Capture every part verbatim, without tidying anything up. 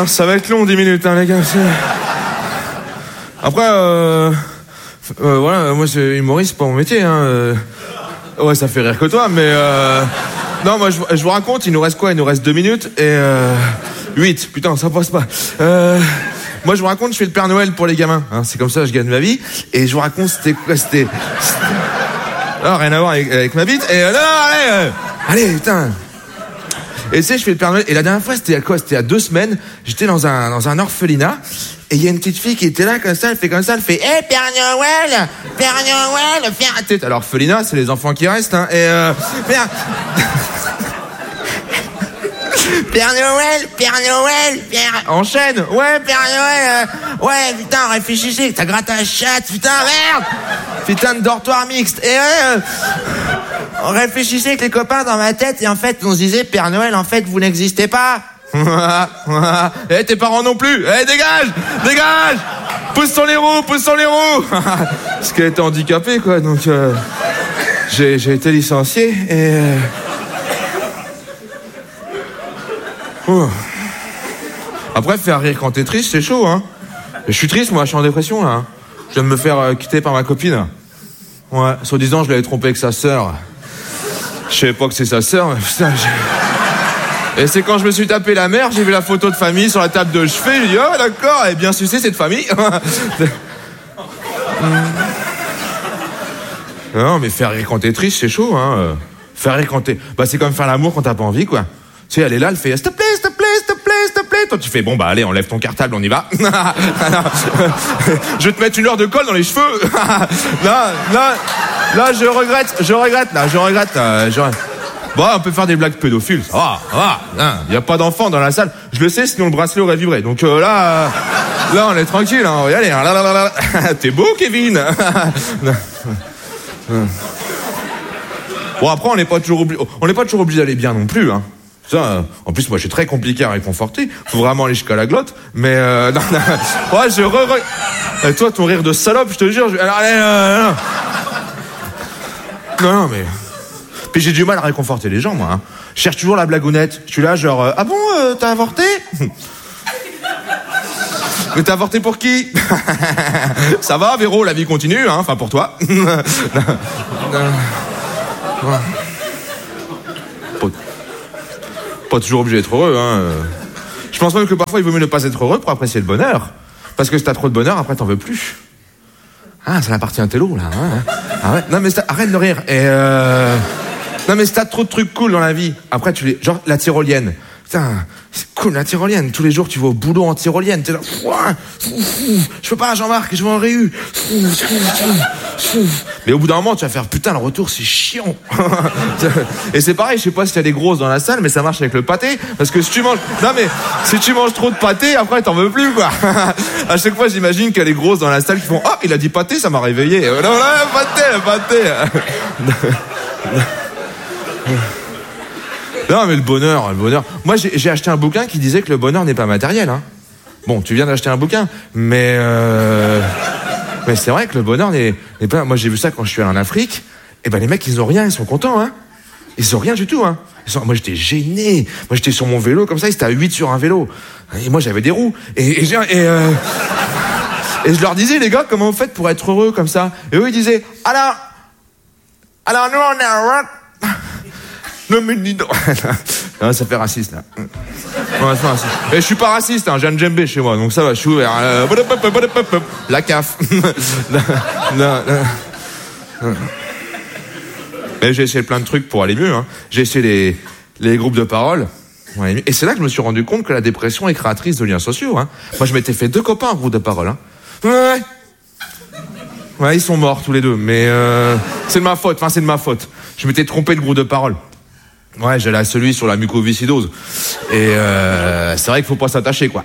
Putain, ça va être long, dix minutes, hein, les gars. C'est... Après, euh... euh, voilà, moi, c'est humoriste, c'est pas mon métier, hein. Euh... Ouais, ça fait rire que toi, mais... Euh... Non, moi, je, je vous raconte, il nous reste quoi? Il nous reste deux minutes et... Euh... huit, putain, ça passe pas. Euh... Moi, je vous raconte, je fais le Père Noël pour les gamins. Hein, c'est comme ça, je gagne ma vie. Et je vous raconte, c'était quoi? C'était... Non, rien à voir avec, avec ma bite. Et euh, non, non, allez, euh... allez, putain. Et tu sais, je fais le Père Noël. Et la dernière fois, c'était à quoi? C'était à deux semaines. J'étais dans un, dans un orphelinat. Et il y a une petite fille qui était là, comme ça, elle fait comme ça, elle fait, hé, hey, Père Noël! Père Noël! Père... À l'orphelinat, c'est les enfants qui restent, hein. Et euh... Père... Père Noël, Père Noël, Père... Enchaîne. Ouais, Père Noël, euh... ouais, putain, réfléchissez, t'as gratté la chatte, putain, merde! Putain de dortoir mixte. Et ouais, euh... on réfléchissait avec les copains dans ma tête, et en fait, on se disait, Père Noël, en fait, vous n'existez pas. Eh, hey, tes parents non plus. Eh, hey, dégage, dégage. Pousse sur les roues, pousse sur les roues. Parce qu'elle était handicapée, quoi, donc euh... j'ai, j'ai été licencié, et... Euh... Oh. Après, faire rire quand t'es triste, c'est chaud, hein. Je suis triste, moi, je suis en dépression, là. Hein. Je viens de me faire euh, quitter par ma copine. Ouais, soi-disant, je l'avais trompé avec sa sœur. Je savais pas que c'est sa sœur, mais putain, j'ai... Et c'est quand je me suis tapé la mère, j'ai vu la photo de famille sur la table de chevet, j'ai dit, oh, d'accord, elle est bien sucée, cette famille. Non, mais faire rire quand t'es triste, c'est chaud, hein. Faire rire quand t'es... Bah, c'est comme faire l'amour quand t'as pas envie, quoi. Tu sais, elle est là, elle fait, s'il te plaît, s'il te plaît, s'il te plaît, s'il te plaît. Toi, tu fais, bon, bah, allez, enlève ton cartable, on y va. Je vais te mettre une heure de colle dans les cheveux. Là, là, là, je regrette, je regrette, là, je regrette, là, je regrette. Bon, on peut faire des blagues pédophiles, ça va, ça va. Il n'y a pas d'enfants dans la salle. Je le sais, sinon le bracelet aurait vibré. Donc euh, là, euh, là, on est tranquille, hein, on va y aller. Hein. Là, là, là, là. T'es beau, Kevin. Bon, après, on n'est pas toujours obligé, on n'est pas toujours obligé d'aller bien non plus, hein. Ça, euh, en plus, moi, je suis très compliqué à réconforter. Faut vraiment aller jusqu'à la glotte. Mais, euh, non, non. Ouais, je re, re... Et toi, ton rire de salope, je te jure. Je... Alors, allez, euh, non. non, non, mais. Puis j'ai du mal à réconforter les gens, moi. Hein. Je cherche toujours la blagounette. Je suis là, genre, euh, ah bon, euh, t'as avorté? Mais t'as avorté pour qui? Ça va, Véro, la vie continue, hein. Enfin, pour toi. non, non. Ouais. Pas toujours obligé d'être heureux, hein. Je pense même que parfois il vaut mieux ne pas être heureux pour apprécier le bonheur. Parce que si t'as trop de bonheur, après t'en veux plus. Ah, ça appartient à Tello, là. Hein. Ah ouais. Non, mais arrête de rire. Et euh... Non, mais si t'as trop de trucs cool dans la vie, après tu les... Genre la tyrolienne. Putain, c'est cool la tyrolienne. Tous les jours tu vas au boulot en tyrolienne. T'es là, je peux pas, Jean-Marc, je vais en réu. Mais au bout d'un moment, tu vas faire putain, le retour c'est chiant. Et c'est pareil, je sais pas s'il y a des grosses dans la salle, mais ça marche avec le pâté. Parce que si tu manges, non mais si tu manges trop de pâté, après t'en veux plus, quoi. À chaque fois, j'imagine qu'il y a des grosses dans la salle qui font, ah, oh, il a dit pâté, ça m'a réveillé. Non, non, le pâté, le pâté. Non, mais le bonheur, le bonheur. Moi, j'ai, j'ai acheté un bouquin qui disait que le bonheur n'est pas matériel, hein. Bon, tu viens d'acheter un bouquin, mais euh... mais c'est vrai que le bonheur n'est, n'est pas. Moi, j'ai vu ça quand je suis allé en Afrique. Et ben, les mecs, ils ont rien, ils sont contents, hein. Ils ont rien du tout, hein. Ils sont... Moi, j'étais gêné. Moi, j'étais sur mon vélo comme ça. Ils étaient à huit sur un vélo. Et moi, j'avais des roues. Et et, j'ai... et, euh... et je leur disais, les gars, comment vous faites pour être heureux comme ça? Et eux, ils disaient, alors, alors nous, on est un rock. Non mais dis donc. Non, ça fait raciste là. Ouais, c'est raciste. Et je suis pas raciste, hein, j'ai un djembé chez moi, donc ça va, je suis ouvert. Euh... La C A F. non, non, non. Et j'ai essayé plein de trucs pour aller mieux. Hein. J'ai essayé les, les groupes de parole. Ouais, et c'est là que je me suis rendu compte que la dépression est créatrice de liens sociaux. Hein. Moi, je m'étais fait deux copains en groupe de parole. Hein. Ouais. Ouais, ils sont morts tous les deux, mais euh, c'est de ma faute. Enfin, c'est de ma faute. Je m'étais trompé de groupe de parole. Ouais, j'allais à celui sur la mucoviscidose. Et euh, c'est vrai qu'il faut pas s'attacher, quoi.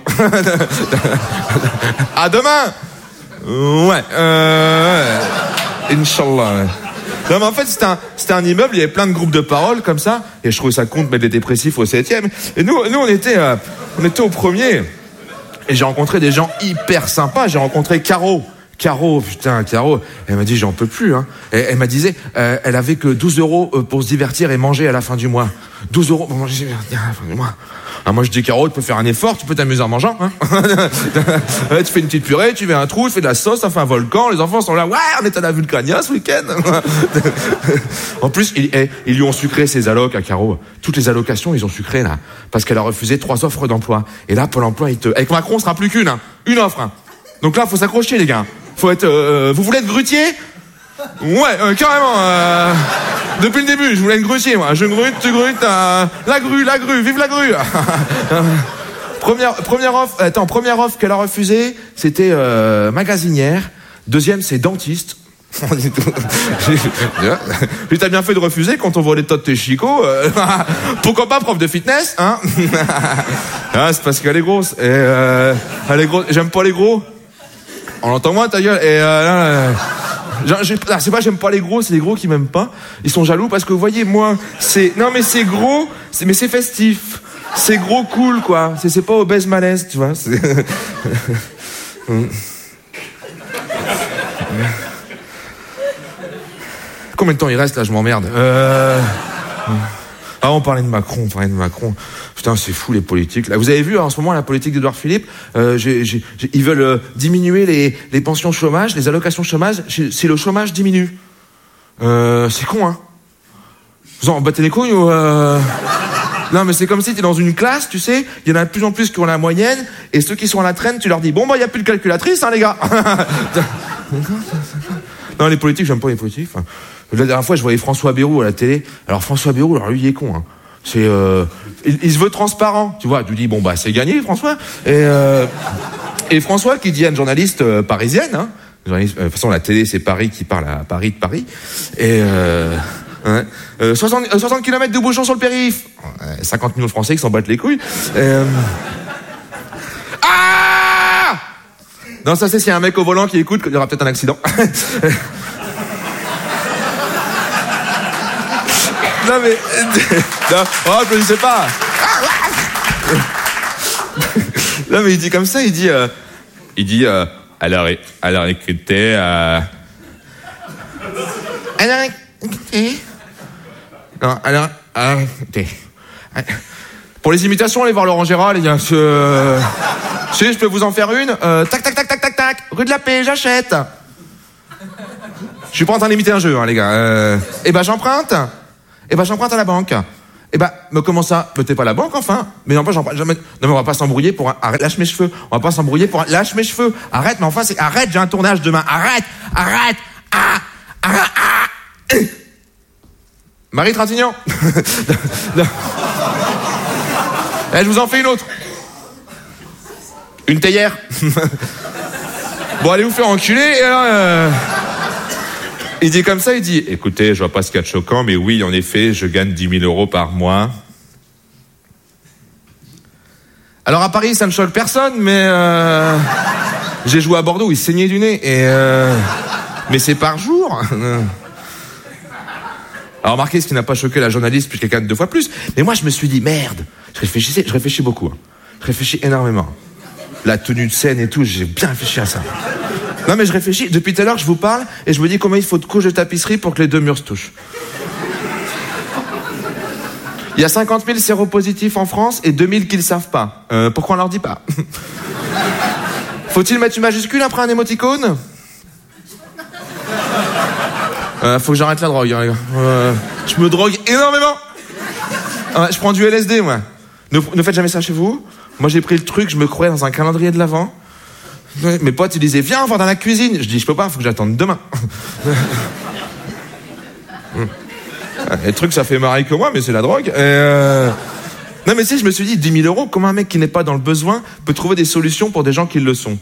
À demain. Ouais. Euh, ouais. Inch'Allah. Ouais. Non, mais en fait, c'était un, c'était un immeuble, il y avait plein de groupes de parole comme ça. Et je trouvais ça con de mettre des dépressifs au septième. Et nous, nous on était, euh, on était au premier. Et j'ai rencontré des gens hyper sympas. J'ai rencontré Caro. Caro, putain, Caro, elle m'a dit j'en peux plus, hein. Elle, elle m'a disait, euh, elle avait que douze euros pour se divertir et manger à la fin du mois. douze euros pour manger à la fin du mois. Ah, moi je dis Caro, tu peux faire un effort, tu peux t'amuser en mangeant, hein. Ouais, tu fais une petite purée, tu fais un trou, tu fais de la sauce, ça fait un volcan, les enfants sont là, ouais, on est à la Vulcania ce week-end. En plus, ils, ils lui ont sucré ses allocs à Caro. Toutes les allocations, ils ont sucré là, parce qu'elle a refusé trois offres d'emploi. Et là, Pôle emploi, il te... avec Macron, on sera plus qu'une, hein. Une offre, hein. Donc là, faut s'accrocher, les gars. Faut être. Euh, vous voulez être grutier? Ouais, euh, carrément. Euh, depuis le début, je voulais être grutier, moi. Je grute, tu grutes. Euh, la grue, la grue, vive la grue. première, première offre. Attends, première offre qu'elle a refusée, c'était euh, magasinière. Deuxième, c'est dentiste. Puis t'as bien fait de refuser quand on voit les tas de tes chicots. Euh, pourquoi pas prof de fitness, hein? Ah, c'est parce qu'elle est grosse. Et euh, elle est grosse. J'aime pas les gros. On l'entend moins, ta gueule. Et euh, là, j'ai, ah, c'est pas j'aime pas les gros, c'est les gros qui m'aiment pas. Ils sont jaloux parce que vous voyez, moi, c'est non mais c'est gros, c'est, mais c'est festif, c'est gros cool quoi. C'est, c'est pas obèse malaise, tu vois. C'est... Combien de temps il reste là? Je m'emmerde. Euh... Ah, on parlait de Macron, on parlait de Macron. Putain, c'est fou les politiques. Là, vous avez vu en ce moment la politique d'Édouard Philippe. Euh, j'ai, j'ai, j'ai, ils veulent euh, diminuer les, les pensions chômage, les allocations chômage. Si le chômage diminue, euh, c'est con, hein. Vous en battez les couilles ou euh... Non, mais c'est comme si t'es dans une classe, tu sais. Il y en a de plus en plus qui ont la moyenne, et ceux qui sont à la traîne, tu leur dis bon bah il y a plus de calculatrice, hein les gars. Non, les politiques, j'aime pas les politiques. Enfin, la dernière fois, je voyais François Bayrou à la télé. Alors François Bayrou, alors lui, il est con. Hein. C'est, euh, il, il se veut transparent, tu vois. Tu dis bon bah c'est gagné, François. Et, euh, et François qui dit à une journaliste euh, parisienne, hein, journaliste, euh, de toute façon la télé c'est Paris qui parle à Paris de Paris. Et euh, ouais, euh, soixante, euh, soixante kilomètres de bouchons sur le périph'. Euh, cinquante millions de Français qui s'en battent les couilles. Et, euh, ah! Non, ça c'est s'il y a un mec au volant qui écoute, il y aura peut-être un accident. Non mais... Non, oh, je ne sais pas. Non mais il dit comme ça, il dit... Euh, il dit... Euh, alors, alors écoutez... Euh... Alors écoutez... Non, alors... alors écoutez... Pour les imitations, allez voir Laurent Gérard, les gars. Euh... Si, je peux vous en faire une. Euh, tac, tac, tac, tac, tac, tac. Rue de la Paix, j'achète. Je suis pas en train d'imiter un jeu, hein, les gars. Euh... Eh ben, j'emprunte. Eh ben, j'emprunte à la banque. Eh ben, mais comment ça? Mais t'es pas la banque, enfin. Mais non, pas j'emprunte jamais. Non, mais on va pas s'embrouiller pour un... Arrête, lâche mes cheveux. On va pas s'embrouiller pour un... Lâche mes cheveux. Arrête, mais enfin, c'est... Arrête, j'ai un tournage demain. Arrête. Arrête. Ah. Arrête. Ah. Marie Trintignant. Non. Eh, je vous en fais une autre. Une théière. Bon, allez vous faire enculer. Et alors, euh... il dit comme ça, il dit, écoutez, je vois pas ce qu'il y a de choquant, mais oui, en effet, je gagne dix mille euros par mois. Alors à Paris, ça ne choque personne, mais euh... j'ai joué à Bordeaux, il saignait du nez. Et euh... mais c'est par jour. Alors remarquez, ce qui n'a pas choqué la journaliste, puisqu'elle gagne deux fois plus. Mais moi, je me suis dit, merde. Je réfléchissais, je réfléchis beaucoup. Hein. Je réfléchis énormément. La tenue de scène et tout, j'ai bien réfléchi à ça. Non mais je réfléchis, depuis tout à l'heure je vous parle et je me dis combien il faut de couches de tapisserie pour que les deux murs se touchent. Il y a cinquante mille séropositifs en France et deux mille qui le savent pas. Euh, pourquoi on leur dit pas? Faut-il mettre une majuscule après un émoticône? euh, Faut que j'arrête la drogue, hein, les gars. Euh, je me drogue énormément. Euh, je prends du L S D, moi. Ne, ne faites jamais ça chez vous. Moi j'ai pris le truc, je me croyais dans un calendrier de l'Avent. Mes potes, ils disaient, viens, on va dans la cuisine. Je dis, je peux pas, faut que j'attende demain. Les trucs, ça fait marrer que moi, mais c'est la drogue. Et euh... Non, mais tu sais, je me suis dit, dix mille euros, comment un mec qui n'est pas dans le besoin peut trouver des solutions pour des gens qui le sont?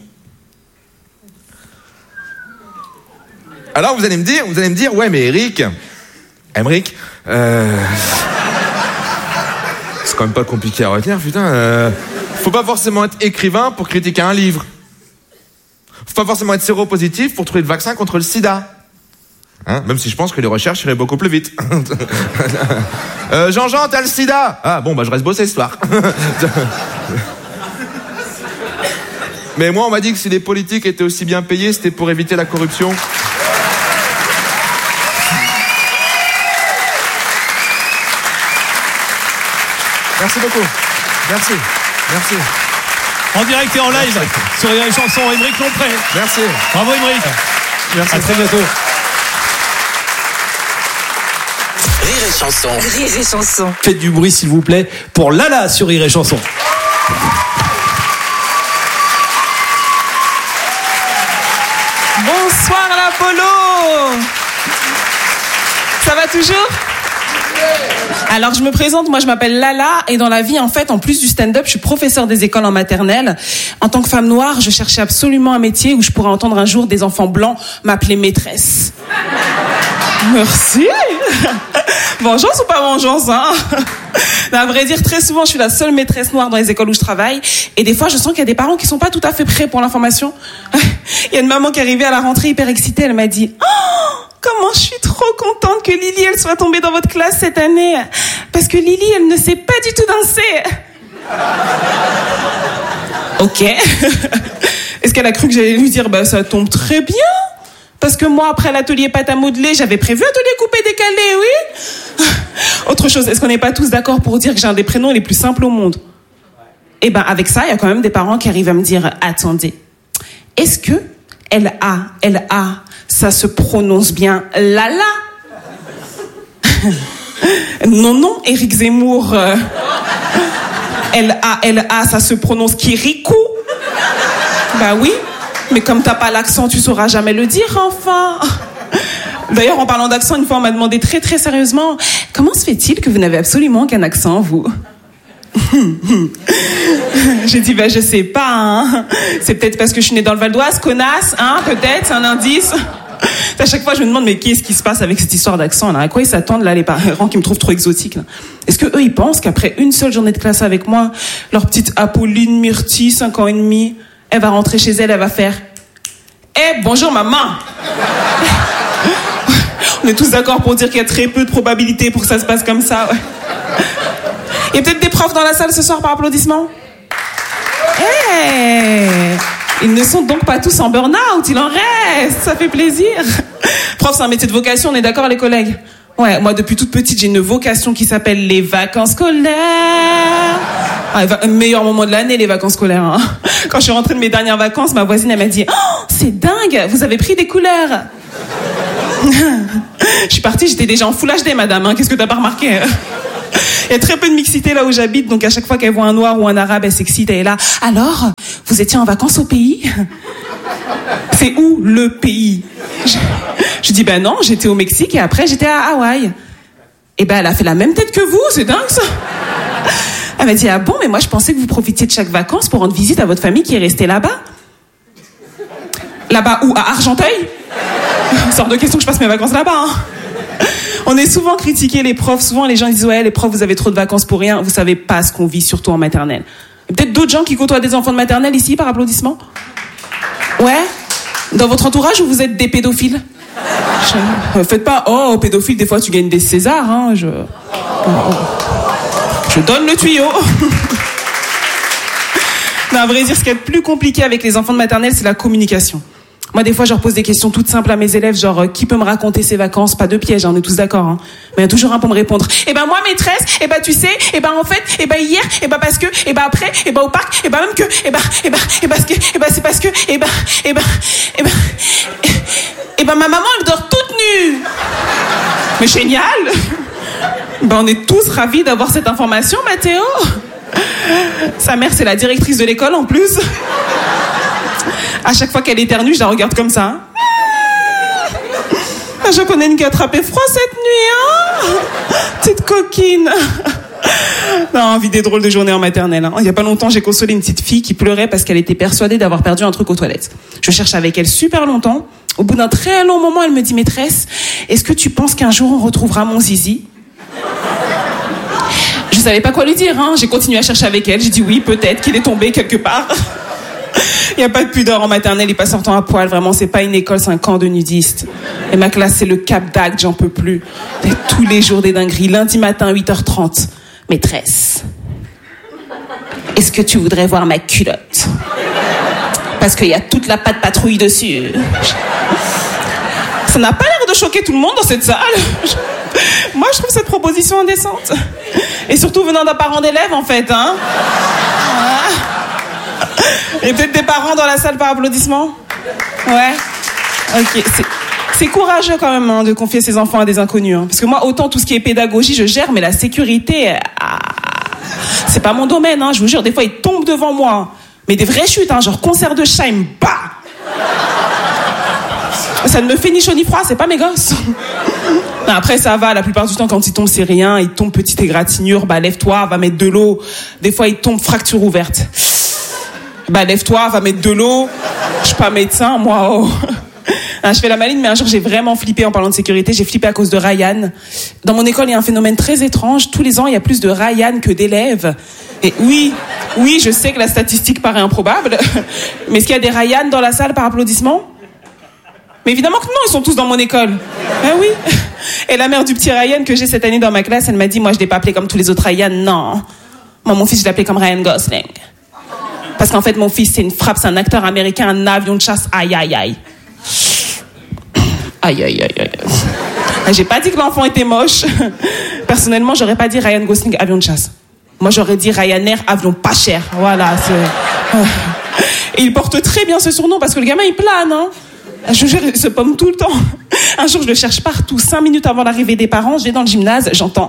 Alors, vous allez me dire, vous allez me dire, ouais, mais Eric, Emeric, euh... c'est quand même pas compliqué à retenir, putain. Euh... Faut pas forcément être écrivain pour critiquer un livre. Faut pas forcément être séropositif pour trouver le vaccin contre le sida. Hein, même si je pense que les recherches iraient beaucoup plus vite. euh, Jean-Jean, t'as le sida? Ah bon, bah je reste bosser ce soir. Mais moi, on m'a dit que si les politiques étaient aussi bien payés, c'était pour éviter la corruption. Merci beaucoup. Merci. Merci. En direct et en live Merci. sur les chansons, Aymeric Lompré. Merci. Bravo Aymeric. Merci. À très bientôt. Rire et chanson. Rire et chanson. Faites du bruit s'il vous plaît pour Lala sur Rire et chanson. Bonsoir l'Apollo. Ça va toujours ? Alors je me présente, moi je m'appelle Lala et dans la vie en fait en plus du stand-up je suis professeure des écoles en maternelle. En tant que femme noire je cherchais absolument un métier où je pourrais entendre un jour des enfants blancs m'appeler maîtresse. Merci. Vengeance ou pas vengeance hein? Non, à vrai dire très souvent je suis la seule maîtresse noire dans les écoles où je travaille et des fois je sens qu'il y a des parents qui sont pas tout à fait prêts pour l'information. Il y a une maman qui est arrivée à la rentrée hyper excitée, elle m'a dit oh, comment je suis trop contente que Lily elle soit tombée dans votre classe cette année parce que Lily elle ne sait pas du tout danser. Ok. Est-ce qu'elle a cru que j'allais lui dire bah ça tombe très bien parce que moi après l'atelier pâte à modeler j'avais prévu atelier coupé décalé oui. Autre chose, est-ce qu'on n'est pas tous d'accord pour dire que j'ai un des prénoms les plus simples au monde? Eh ben avec ça il y a quand même des parents qui arrivent à me dire attendez, est-ce que L A L A ça se prononce bien Lala? Non, non, Éric Zemmour. Euh, L A L A, ça se prononce Kirikou. Bah oui, mais comme t'as pas l'accent, tu sauras jamais le dire, enfin. D'ailleurs, en parlant d'accent, une fois, on m'a demandé très très sérieusement « Comment se fait-il que vous n'avez absolument aucun accent, vous ?» J'ai dit, bah, je sais pas, hein. C'est peut-être parce que je suis née dans le Val d'Oise, connasse, hein, peut-être, c'est un indice. À chaque fois, je me demande, mais qu'est-ce qui se passe avec cette histoire d'accent, là? À quoi ils s'attendent, là, les parents qui me trouvent trop exotique, là? Est-ce que eux, ils pensent qu'après une seule journée de classe avec moi, leur petite Apolline Myrtille, cinq ans et demi, elle va rentrer chez elle, elle va faire, eh, hey, bonjour, maman! On est tous d'accord pour dire qu'il y a très peu de probabilités pour que ça se passe comme ça, ouais. Il y a peut-être des profs dans la salle ce soir par applaudissement? Hey, ils ne sont donc pas tous en burn-out, il en reste, ça fait plaisir. Prof, c'est un métier de vocation, on est d'accord les collègues? Ouais, moi depuis toute petite, j'ai une vocation qui s'appelle les vacances scolaires. Ah, le meilleur moment de l'année, les vacances scolaires. Hein. Quand je suis rentrée de mes dernières vacances, ma voisine, elle m'a dit « Oh, c'est dingue, vous avez pris des couleurs !» Je suis partie, j'étais déjà en full H D, madame, hein, qu'est-ce que t'as pas remarqué? Il y a très peu de mixité là où j'habite, donc à chaque fois qu'elle voit un noir ou un arabe, elle s'excite, elle est là. Alors, vous étiez en vacances au pays? C'est où le pays? Je, je dis, ben non, j'étais au Mexique et après j'étais à Hawaï. Et ben elle a fait la même tête que vous, c'est dingue ça. Elle m'a dit, ah bon, mais moi je pensais que vous profitiez de chaque vacances pour rendre visite à votre famille qui est restée là-bas. Là-bas où? À Argenteuil? Sort de question que je passe mes vacances là-bas, hein. On est souvent critiqués, les profs. Souvent, les gens disent « Ouais, les profs, vous avez trop de vacances pour rien. » Vous savez pas ce qu'on vit, surtout en maternelle. Il y a peut-être d'autres gens qui côtoient des enfants de maternelle ici, par applaudissement? Ouais? Dans votre entourage, ou vous êtes des pédophiles? Je... Faites pas « Oh, pédophile, des fois, tu gagnes des Césars. Hein. » Je... Je donne le tuyau. Non, à vrai dire, ce qui est le plus compliqué avec les enfants de maternelle, c'est la communication. Moi, des fois, je leur pose des questions toutes simples à mes élèves, genre, euh, qui peut me raconter ses vacances? Pas de piège, hein, on est tous d'accord, hein. Mais il y a toujours un pour me répondre. Eh ben, moi, maîtresse, eh ben, tu sais, eh ben, en fait, eh ben, hier, eh ben, parce que, eh ben, après, eh ben, au parc, eh ben, même que, eh ben, eh ben, eh ben, parce que, eh ben, c'est parce que, eh ben, eh ben, eh ben, eh, eh ben, ma maman, elle dort toute nue. Mais génial! Ben, on est tous ravis d'avoir cette information, Mathéo. Sa mère, c'est la directrice de l'école, en plus. À chaque fois qu'elle éternue, je la regarde comme ça. Hein. Je connais une qui a attrapé froid cette nuit, hein. Petite coquine. Non, vie des drôles de journées en maternelle. Hein. Il y a pas longtemps, j'ai consolé une petite fille qui pleurait parce qu'elle était persuadée d'avoir perdu un truc aux toilettes. Je cherche avec elle super longtemps. Au bout d'un très long moment, elle me dit « Maîtresse, est-ce que tu penses qu'un jour on retrouvera mon zizi ?» Je savais pas quoi lui dire. Hein. J'ai continué à chercher avec elle. J'ai dit oui, peut-être qu'il est tombé quelque part. Il n'y a pas de pudeur en maternelle, il pas sortant à poil, vraiment, c'est pas une école, c'est un camp de nudistes. Et ma classe, c'est le Cap d'Agde, j'en peux plus. Et tous les jours des dingueries, lundi matin, huit heures trente. Maîtresse, est-ce que tu voudrais voir ma culotte? Parce qu'il y a toute la patte patrouille dessus. Ça n'a pas l'air de choquer tout le monde dans cette salle. Moi, je trouve cette proposition indécente. Et surtout venant d'un parent d'élève, en fait. Hein. Il y a peut-être des parents dans la salle par applaudissement. Ouais. Ok. C'est, c'est courageux quand même hein, de confier ses enfants à des inconnus. Hein. Parce que moi, autant tout ce qui est pédagogie, je gère, mais la sécurité, ah, c'est pas mon domaine. Hein, je vous jure, des fois, ils tombent devant moi. Mais des vraies chutes, hein, genre concert de chat, ils me battent. Ça ne me fait ni chaud ni froid, c'est pas mes gosses. Après, ça va, la plupart du temps, quand ils tombent, c'est rien. Ils tombent petite égratignure, bah lève-toi, va mettre de l'eau. Des fois, ils tombent fracture ouverte. Bah lève-toi, va mettre de l'eau. Je suis pas médecin, moi. Oh. Ah, je fais la maline, mais un jour, j'ai vraiment flippé en parlant de sécurité. J'ai flippé à cause de Ryan. Dans mon école, il y a un phénomène très étrange. Tous les ans, il y a plus de Ryan que d'élèves. Et oui, oui, je sais que la statistique paraît improbable. Mais est-ce qu'il y a des Ryan dans la salle par applaudissement ? Mais évidemment que non, ils sont tous dans mon école. Ah oui. Et la mère du petit Ryan que j'ai cette année dans ma classe, elle m'a dit, moi, je l'ai pas appelé comme tous les autres Ryan. Non. Moi, mon fils, je l'ai appelé comme Ryan Gosling. Parce qu'en fait, mon fils, c'est une frappe, c'est un acteur américain, un avion de chasse. Aïe, aïe, aïe. Aïe, aïe, aïe, aïe. J'ai pas dit que l'enfant était moche. Personnellement, j'aurais pas dit Ryan Gosling, avion de chasse. Moi, j'aurais dit Ryanair, avion pas cher. Voilà. C'est... Et il porte très bien ce surnom parce que le gamin, il plane, hein. Je vous jure, il se pomme tout le temps. Un jour, je le cherche partout. Cinq minutes avant l'arrivée des parents, je vais dans le gymnase, j'entends...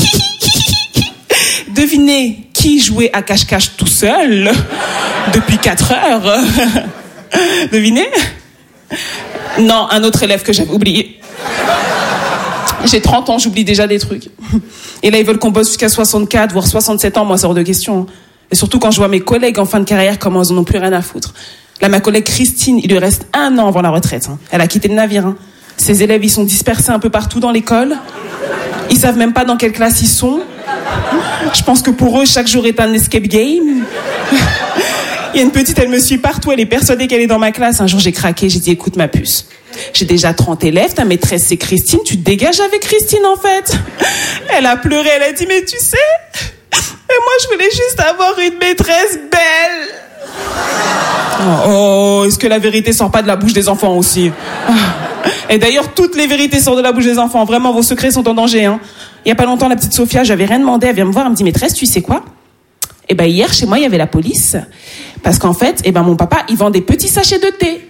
Devinez qui jouait à cache-cache tout seul depuis quatre heures. Devinez? Non, un autre élève que j'avais oublié. J'ai trente ans, j'oublie déjà des trucs. Et là, ils veulent qu'on bosse jusqu'à soixante-quatre, voire soixante-sept ans. Moi, c'est hors de question. Et surtout quand je vois mes collègues en fin de carrière, comment ils en ont plus rien à foutre. Là, ma collègue Christine, il lui reste un an avant la retraite. Hein. Elle a quitté le navire. Hein. Ses élèves, ils sont dispersés un peu partout dans l'école. Ils savent même pas dans quelle classe ils sont. Je pense que pour eux, chaque jour est un escape game. Il y a une petite, elle me suit partout. Elle est persuadée qu'elle est dans ma classe. Un jour, j'ai craqué. J'ai dit, écoute, ma puce. J'ai déjà trente élèves. Ta maîtresse, c'est Christine. Tu te dégages avec Christine, en fait. Elle a pleuré. Elle a dit, mais tu sais, mais moi, je voulais juste avoir une maîtresse belle. Oh, est-ce que la vérité sort pas de la bouche des enfants aussi? Et d'ailleurs, toutes les vérités sortent de la bouche des enfants. Vraiment, vos secrets sont en danger. Hein. Il y a pas longtemps, la petite Sophia, j'avais rien demandé, elle vient me voir, elle me dit, maîtresse, tu sais quoi? Eh ben, hier, chez moi, il y avait la police. Parce qu'en fait, eh ben, mon papa, il vend des petits sachets de thé.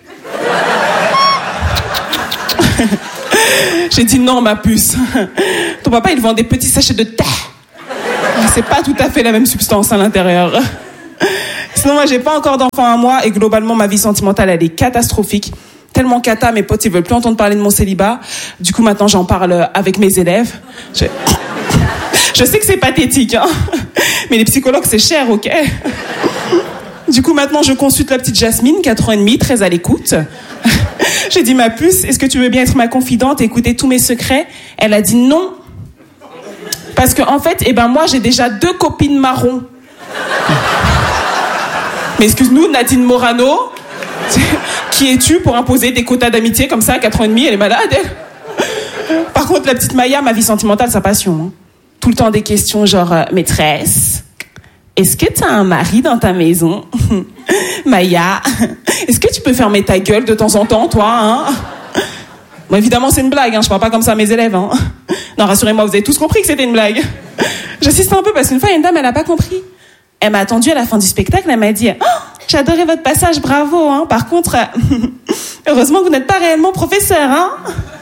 J'ai dit, non, ma puce. Ton papa, il vend des petits sachets de thé. C'est pas tout à fait la même substance à l'intérieur. Sinon, moi, j'ai pas encore d'enfant à moi et globalement, ma vie sentimentale, elle est catastrophique. Tellement cata, mes potes, ils veulent plus entendre parler de mon célibat. Du coup, maintenant, j'en parle avec mes élèves. Je, je sais que c'est pathétique, hein. Mais les psychologues, c'est cher, ok? Du coup, maintenant, je consulte la petite Jasmine, quatre ans et demi, très à l'écoute. J'ai dit, ma puce, est-ce que tu veux bien être ma confidente et écouter tous mes secrets? Elle a dit non. Parce que, en fait, eh ben, moi, j'ai déjà deux copines marrons. Mais excuse-nous, Nadine Morano, qui es-tu pour imposer des quotas d'amitié comme ça à quatre ans et demi? Elle est malade, elle. Par contre, la petite Maya, ma vie sentimentale, sa passion. Hein. Tout le temps des questions genre, euh, maîtresse, est-ce que t'as un mari dans ta maison? Maya, est-ce que tu peux fermer ta gueule de temps en temps, toi, hein? Bon, évidemment, c'est une blague, hein. Je parle pas comme ça à mes élèves, hein. Non, rassurez-moi, vous avez tous compris que c'était une blague. J'insiste un peu parce qu'une fois, il y a une dame, elle a pas compris. Elle m'a attendu à la fin du spectacle, elle m'a dit oh, « J'ai adoré votre passage, bravo, hein. Par contre, euh, heureusement que vous n'êtes pas réellement professeur, hein. »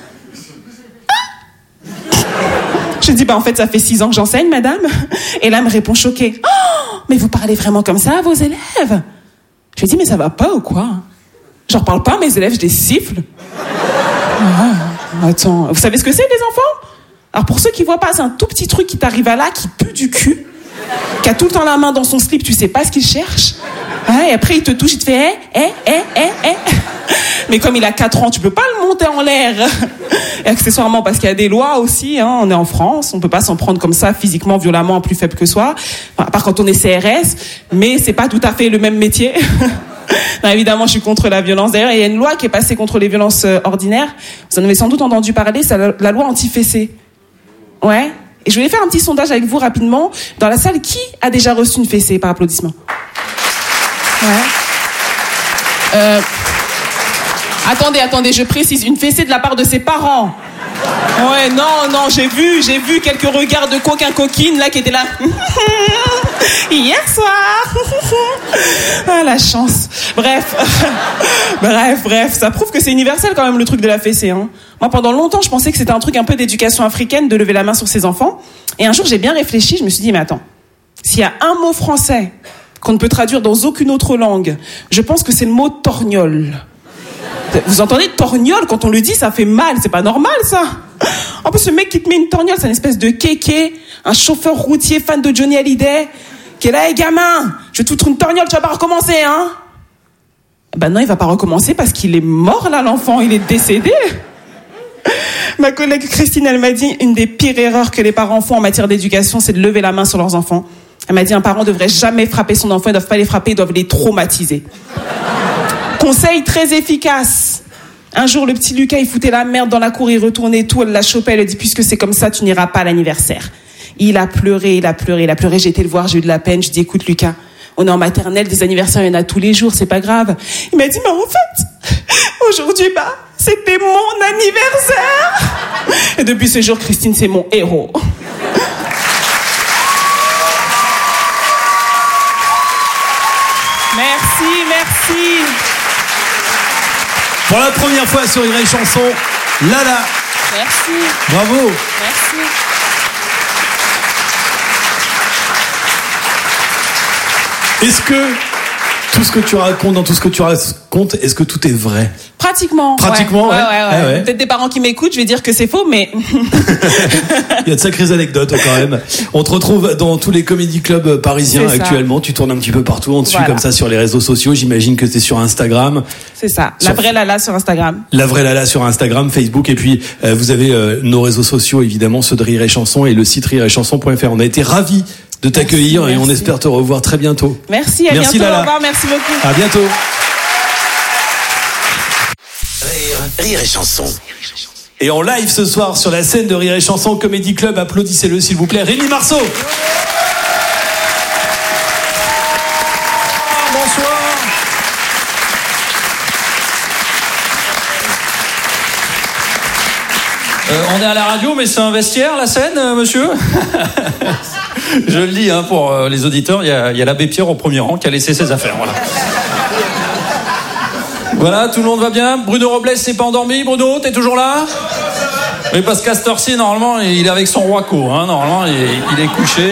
Je dis bah, « En fait, ça fait six ans que j'enseigne, madame. » Et là, elle me répond choquée oh, « Mais vous parlez vraiment comme ça à vos élèves ?» Je lui dis « Mais ça va pas ou quoi? J'en parle pas à mes élèves, je les siffle. » oh, Attends, vous savez ce que c'est, les enfants? Alors, pour ceux qui voient pas, c'est un tout petit truc qui t'arrive à là, qui pue du cul. Qui a tout le temps la main dans son slip, tu sais pas ce qu'il cherche. Hein, et après, il te touche, il te fait eh, eh, eh, eh, eh. Mais comme il a quatre ans, tu peux pas le monter en l'air. Et accessoirement, parce qu'il y a des lois aussi, hein, on est en France, on peut pas s'en prendre comme ça, physiquement, violemment, plus faible que soi. Enfin, à part quand on est C R S, mais c'est pas tout à fait le même métier. Non, évidemment, je suis contre la violence. D'ailleurs, il y a une loi qui est passée contre les violences ordinaires. Vous en avez sans doute entendu parler, c'est la, la loi anti-fessée. Ouais. Et je voulais faire un petit sondage avec vous rapidement. Dans la salle, qui a déjà reçu une fessée par applaudissement? Ouais. Euh... Attendez, attendez, je précise, une fessée de la part de ses parents. Ouais, non, non, j'ai vu, j'ai vu quelques regards de coquin coquine là qui étaient là. Hier soir. Ah, la chance. Bref, bref, bref, ça prouve que c'est universel quand même le truc de la fessée. Hein. Moi, pendant longtemps, je pensais que c'était un truc un peu d'éducation africaine de lever la main sur ses enfants. Et un jour, j'ai bien réfléchi, je me suis dit, mais attends, s'il y a un mot français qu'on ne peut traduire dans aucune autre langue, je pense que c'est le mot torgnole. Vous entendez torgnole, quand on le dit, ça fait mal, c'est pas normal ça. En plus, ce mec qui te met une torgnole, c'est une espèce de kéké, un chauffeur routier fan de Johnny Hallyday, qui est là, hey, gamin, je vais te foutre une torgnole, tu vas pas recommencer, hein. Ben non, il va pas recommencer parce qu'il est mort là, l'enfant, il est décédé. Ma collègue Christine, elle m'a dit, une des pires erreurs que les parents font en matière d'éducation, c'est de lever la main sur leurs enfants. Elle m'a dit, un parent devrait jamais frapper son enfant, ils doivent pas les frapper, ils doivent les traumatiser. Conseil très efficace. Un jour, le petit Lucas, il foutait la merde dans la cour, il retournait tout, elle l'a chopé, elle a dit, puisque c'est comme ça, tu n'iras pas à l'anniversaire. Il a pleuré, il a pleuré, il a pleuré, j'ai été le voir, j'ai eu de la peine, je dis, écoute Lucas, on est en maternelle, des anniversaires, il y en a tous les jours, c'est pas grave. Il m'a dit, mais en fait, aujourd'hui, bah, c'était mon anniversaire. Et depuis ce jour, Christine, c'est mon héros. Merci, merci. Pour la première fois sur Rire et Chanson, Lala. Merci. Bravo. Merci. Est-ce que tout ce que tu racontes, dans tout ce que tu racontes, est-ce que tout est vrai? Pratiquement. Pratiquement, ouais. ouais. ouais, ouais, Ah ouais. Peut-être des parents qui m'écoutent, je vais dire que c'est faux, mais... Il y a de sacrées anecdotes quand même. On te retrouve dans tous les comédie clubs parisiens actuellement. Tu tournes un petit peu partout. On te voilà. suit comme ça sur les réseaux sociaux. J'imagine que t'es sur Instagram. C'est ça. La sur... vraie Lala sur Instagram. La vraie Lala sur Instagram, Facebook. Et puis, euh, vous avez euh, nos réseaux sociaux, évidemment, ceux de Rire et Chanson et le site rire et chanson point f r. On a été ravis de t'accueillir merci, et merci. On espère te revoir très bientôt. Merci, à merci, bientôt. Lala. Au revoir, merci beaucoup. À bientôt. Rire, Rire et Chanson. Et en live ce soir sur la scène de Rire et Chanson Comedy Club, applaudissez-le s'il vous plaît, Rémi Marceau. Bonsoir. Euh, on est à la radio, mais c'est un vestiaire, la scène, euh, monsieur. Je le dis hein, pour euh, les auditeurs, il y a, y a l'abbé Pierre au premier rang qui a laissé ses affaires. Voilà. Voilà, tout le monde va bien. Bruno Robles s'est pas endormi. Bruno, t'es toujours là? Oui, parce qu'à cette heure-ci, normalement, il est avec son Roico. Hein, normalement, il est, il est couché.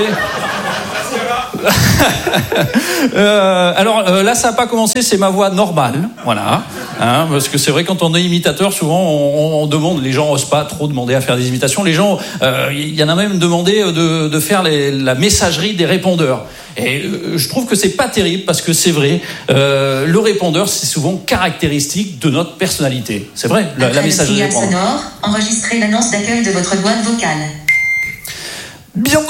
euh, alors euh, là, ça n'a pas commencé, c'est ma voix normale. Voilà. Hein, parce que c'est vrai, quand on est imitateur, souvent, on, on demande, les gens n'osent pas trop demander à faire des imitations. Les gens, il euh, y en a même demandé de, de faire les, la messagerie des répondeurs. Et euh, je trouve que c'est pas terrible parce que c'est vrai, euh, le répondeur c'est souvent caractéristique de notre personnalité. C'est vrai, la, la messagerie répondeur. Sonore, enregistrez l'annonce d'accueil de votre boîte vocale. Bien.